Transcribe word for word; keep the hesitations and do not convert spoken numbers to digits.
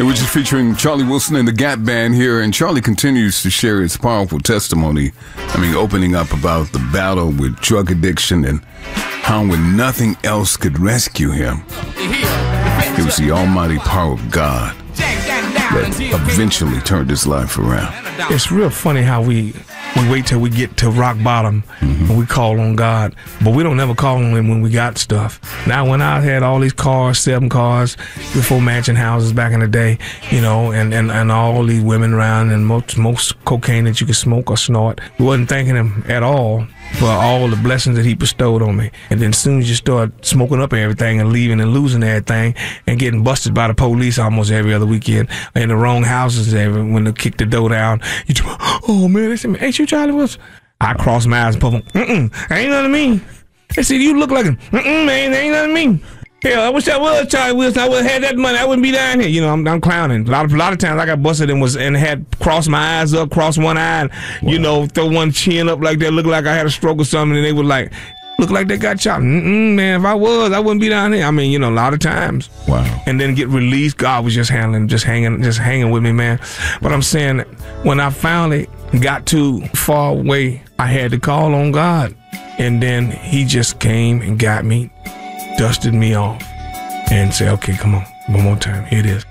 And we're just featuring Charlie Wilson and the Gap Band here, and Charlie continues to share his powerful testimony. I mean, opening up about the battle with drug addiction and how when nothing else could rescue him, it was the almighty power of God that eventually turned his life around. It's real funny how we we wait till we get to rock bottom mm-hmm. and we call on God, but we don't never call on him when we got stuff. Now, when I had all these cars, seven cars, before mansion houses back in the day, you know, and, and, and all these women around and most, most cocaine that you could smoke or snort, we wasn't thanking him at all for all the blessings that he bestowed on me. And then as soon as you start smoking up everything and leaving and losing everything and getting busted by the police almost every other weekend in the wrong houses every, when they kick the door down, you just, oh man, they said, ain't you Charlie Wilson? I cross my eyes and puff them, mm-mm, ain't nothing to me. They said, you look like him, mm-mm, man, ain't nothing to me. Hell, I wish I was Charlie Wilson. I would have had that money. I wouldn't be down here. You know, I'm, I'm clowning. A lot of a lot of times I got busted and was and had crossed my eyes up, crossed one eye, and, wow. you know, throw one chin up like that, look like I had a stroke or something, and they would like, look like they got shot. Mm-mm, man, if I was, I wouldn't be down here. I mean, you know, a lot of times. Wow. And then get released. God was just handling, just hanging, just hanging with me, man. But I'm saying, when I finally got too far away, I had to call on God, and then He just came and got me, dusted me off, and said, okay, come on, one more time. Here it is.